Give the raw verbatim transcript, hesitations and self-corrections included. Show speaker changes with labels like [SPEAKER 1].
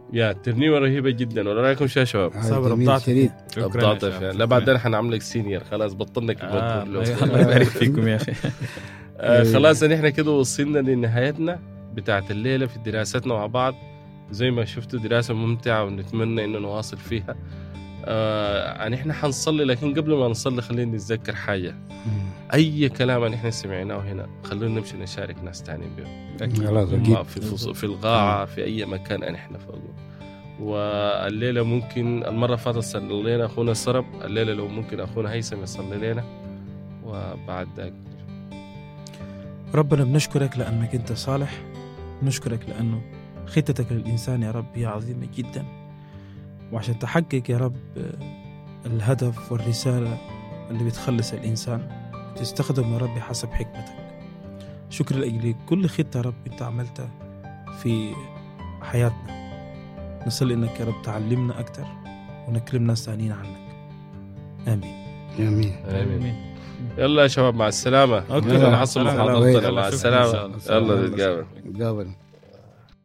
[SPEAKER 1] يا ترنيمة رهيبة جدا. ولا رايكم شو يا شباب؟
[SPEAKER 2] صبر ابطعت
[SPEAKER 1] ابطعت فيها. لا بعدين حنعملك سينيور خلاص بطلنا كلمة.
[SPEAKER 3] آه الله يبارك فيكم يا أخي.
[SPEAKER 1] آه خلاص نحن كده وصلنا لنهايتنا بتاعت الليلة في دراستنا مع بعض. زي ما شفتوا دراسة ممتعة ونتمنى إنه نواصل فيها. آه نحن حنصلي، لكن قبل ما نصلي خلينا نتذكر حاجة. أي كلام نحن سمعناه هنا خلونا نمشي نشارك ناس تانيين بهم في في القاعة في أي مكان نحن فوقه. والليلة ممكن المرة فاتت صلي لنا أخونا السرب، الليلة لو ممكن أخونا هيثم يصلي لنا. وبعد ذلك
[SPEAKER 2] ربنا بنشكرك لأنك أنت صالح، نشكرك لأنه خطتك للإنسان يا رب هي عظيمة جدا، وعشان تحقق يا رب الهدف والرسالة اللي بتخلص الإنسان تستخدم يا رب حسب حكمتك. شكرا لأجل كل خطة يا رب أنت عملتها في حياتنا. نصلي إنك يا رب تعلمنا أكتر ونكلم ناس ثانيين عنك. آمين
[SPEAKER 4] آمين
[SPEAKER 1] آمين. يلا يا شباب مع السلامة.
[SPEAKER 3] أوكي
[SPEAKER 1] نحصل محاضرتنا مع السلامة. يلا نتقابل.
[SPEAKER 4] نتقابل.